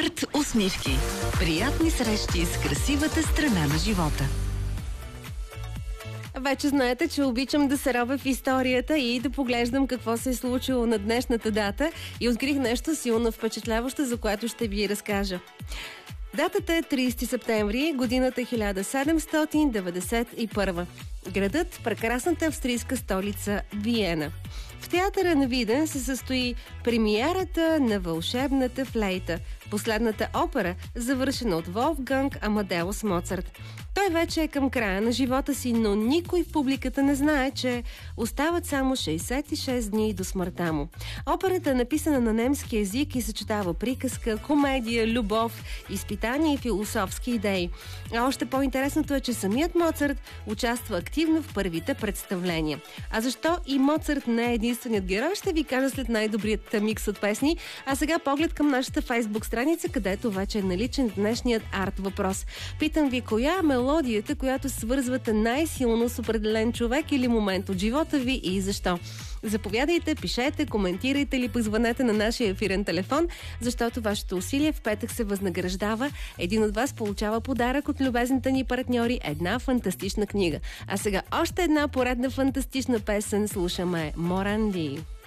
Арт усмивки. Приятни срещи с красивата страна на живота. Вече знаете, че обичам да се робя в историята и да поглеждам какво се е случило на днешната дата и открих нещо силно впечатляващо, за което ще ви разкажа. Датата е 30 септември, годината 1791. Градът, прекрасната австрийска столица Виена. В театъра на Виден се състои премиерата на Вълшебната флейта, последната опера, завършена от Волфганг Амадеус Моцарт. Той вече е към края на живота си, но никой в публиката не знае, че остават само 66 дни до смъртта му. Операта е написана на немски език и съчетава приказка, комедия, любов, изпитания и философски идеи. А още по-интересното е, че самият Моцарт участва активно в първите представления. А защо и Моцарт не е единственият герой, ще ви кажа след най-добрият микс от песни. А сега поглед към нашата Фейсбук страница, където вече е наличен днешният арт въпрос. Питам ви, коя е мелодията, която свързвате най-силно с определен човек или момент от живота ви и защо? Заповядайте, пишете, коментирайте или позвънете на нашия ефирен телефон, защото вашето усилие в петък се възнаграждава. Един от вас получава подарък от любезните ни партньори, една фантастична книга. А сега още една поредна фантастична песен слушаме Моранди.